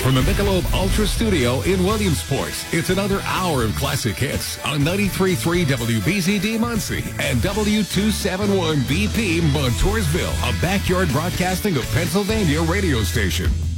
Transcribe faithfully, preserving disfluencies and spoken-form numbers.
from the Michelob Ultra Studio in Williamsport. It's another hour of classic hits on ninety-three point three W B Z D Muncie and W two seventy-one B P Montoursville, a backyard broadcasting of Pennsylvania radio station.